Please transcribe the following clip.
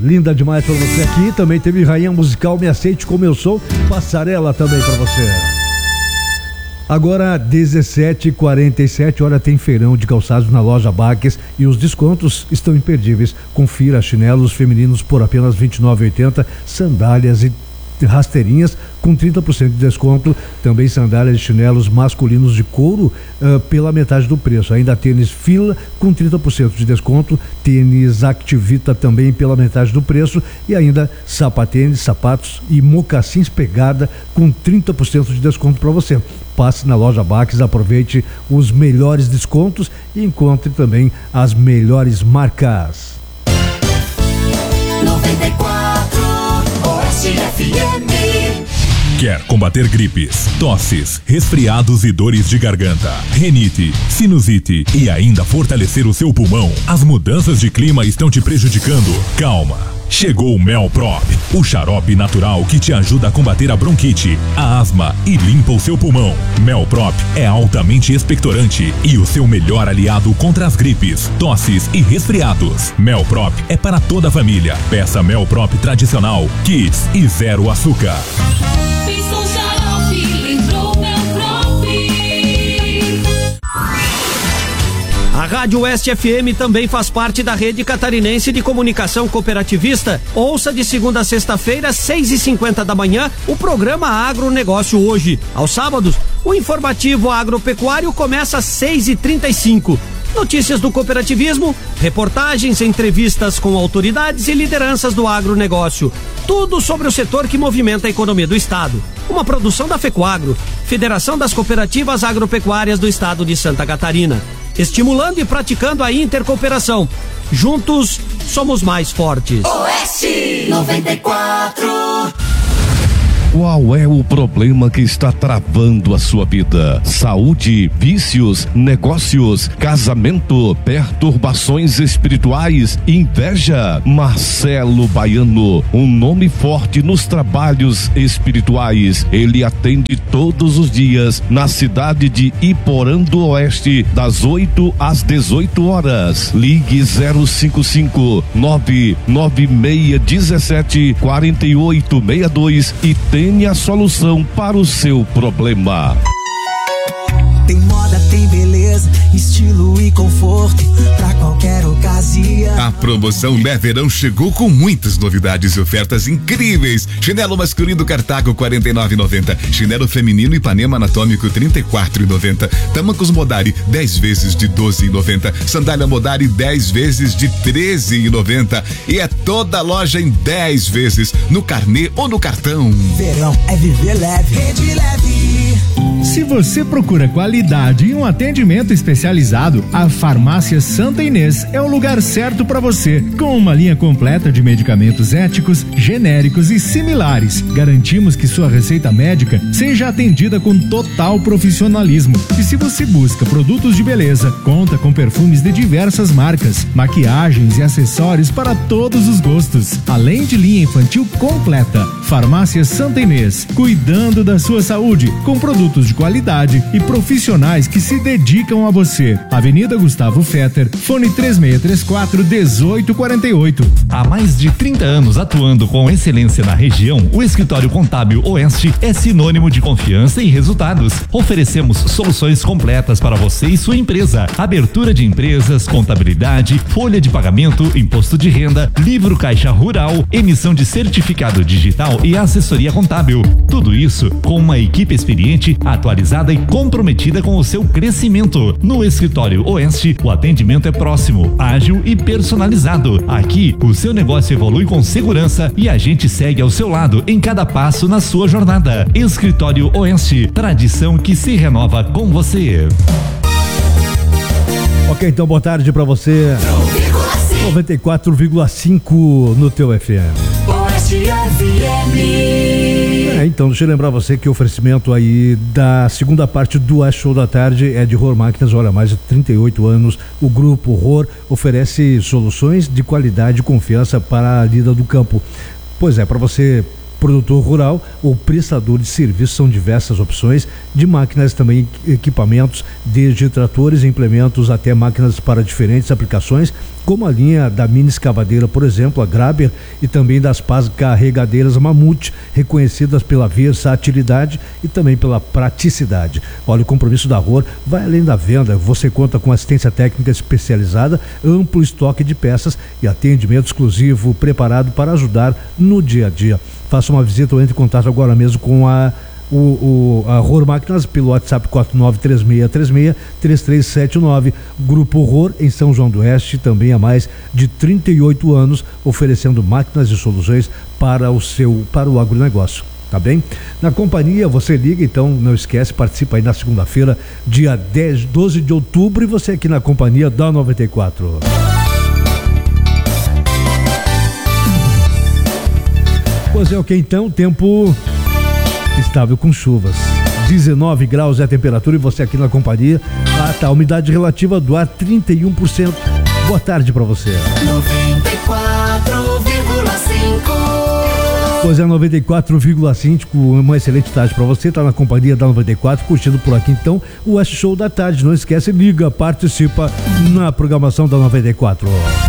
linda demais pra você aqui. Também teve Rainha Musical, Me Aceite Como Eu Sou, Passarela também pra você. Agora 17h47, hora tem feirão de calçados na loja Baques e os descontos estão imperdíveis. Confira chinelos femininos por apenas R$ 29,80, sandálias e rasteirinhas com 30% de desconto, também sandálias e chinelos masculinos de couro pela metade do preço. Ainda tênis Fila com 30% de desconto, tênis Activita também pela metade do preço e ainda sapatênis, sapatos e mocassins Pegada com 30% de desconto para você. Passe na loja Baques, aproveite os melhores descontos e encontre também as melhores marcas. 94 Oeste FM. Quer combater gripes, tosses, resfriados e dores de garganta, rinite, sinusite e ainda fortalecer o seu pulmão? As mudanças de clima estão te prejudicando? Calma! Chegou o Melprop, o xarope natural que te ajuda a combater a bronquite, a asma e limpa o seu pulmão. Melprop é altamente expectorante e o seu melhor aliado contra as gripes, tosses e resfriados. Melprop é para toda a família. Peça Melprop tradicional, Kids e zero açúcar. A Rádio Oeste FM também faz parte da Rede Catarinense de Comunicação Cooperativista. Ouça de segunda a sexta-feira, 6h50 da manhã, o programa Agronegócio Hoje. Aos sábados, o informativo agropecuário começa às 6h35. Notícias do cooperativismo, reportagens, entrevistas com autoridades e lideranças do agronegócio. Tudo sobre o setor que movimenta a economia do estado. Uma produção da FECOAGRO, Federação das Cooperativas Agropecuárias do Estado de Santa Catarina. Estimulando e praticando a intercooperação. Juntos, somos mais fortes. Oeste 94. Qual é o problema que está travando a sua vida? Saúde, vícios, negócios, casamento, perturbações espirituais, inveja? Marcelo Baiano, um nome forte nos trabalhos espirituais. Ele atende todos os dias na cidade de Iporã do Oeste, das 8 às 18 horas. Ligue 055 99617 4862 e tenha a solução para o seu problema. Tem moda, tem beleza, estilo e conforto pra qualquer ocasião. A promoção Lé Verão chegou com muitas novidades e ofertas incríveis. Chinelo masculino Cartago R$49,90. Chinelo feminino Ipanema Anatômico R$34,90. Tamancos Modari 10 vezes de R$12,90. Sandália Modari 10 vezes de R$13,90. E é toda a loja em 10 vezes no carnê ou no cartão. Verão é viver leve. Rede Leve. Se você procura qualidade e um atendimento especializado, a Farmácia Santa Inês é o lugar certo para você. Com uma linha completa de medicamentos éticos, genéricos e similares, garantimos que sua receita médica seja atendida com total profissionalismo. E se você busca produtos de beleza, conta com perfumes de diversas marcas, maquiagens e acessórios para todos os gostos, além de linha infantil completa. Farmácia Santa Inês, cuidando da sua saúde, com produtos de qualidade e profissionais que se dedicam a você. Avenida Gustavo Fetter, fone 3634-1848. Há mais de 30 anos atuando com excelência na região, o Escritório Contábil Oeste é sinônimo de confiança e resultados. Oferecemos soluções completas para você e sua empresa. Abertura de empresas, contabilidade, folha de pagamento, imposto de renda, livro caixa rural, emissão de certificado digital e assessoria contábil. Tudo isso com uma equipe experiente, atualizada e comprometida com o seu crescimento. No Escritório Oeste, o atendimento é próximo, ágil e personalizado. Aqui, o seu negócio evolui com segurança e a gente segue ao seu lado em cada passo na sua jornada. Escritório Oeste, tradição que se renova com você. Ok, então boa tarde pra você. 94,5 no teu FM. Oeste FM. Então, deixa eu lembrar você que o oferecimento aí da segunda parte do Oeste Show da Tarde é de Rohr Máquinas. Olha, há mais de 38 anos, o Grupo Rohr oferece soluções de qualidade e confiança para a lida do campo. Pois é, para você, produtor rural ou prestador de serviços, são diversas opções de máquinas, também equipamentos, desde tratores e implementos até máquinas para diferentes aplicações como a linha da mini escavadeira, por exemplo, a Graber, e também das pás carregadeiras Mamute, reconhecidas pela versatilidade e também pela praticidade. Olha, o compromisso da ROR vai além da venda. Você conta com assistência técnica especializada, amplo estoque de peças e atendimento exclusivo preparado para ajudar no dia a dia. Faça uma visita ou entre em contato agora mesmo com a ROR Máquinas pelo WhatsApp 4936363379. Grupo ROR em São João do Oeste, também há mais de 38 anos, oferecendo máquinas e soluções para o agronegócio. Tá bem? Na companhia, você liga, então não esquece, participa aí na segunda-feira, dia 12 de outubro, e você aqui na companhia da 94. Pois é, ok, então, tempo estável com chuvas. 19 graus é a temperatura e você aqui na companhia. A umidade relativa do ar 31%. Boa tarde pra você. 94,5. Pois é, 94,5, uma excelente tarde pra você, tá na companhia da 94, curtindo por aqui então o West Show da tarde. Não esquece, liga, participa na programação da 94.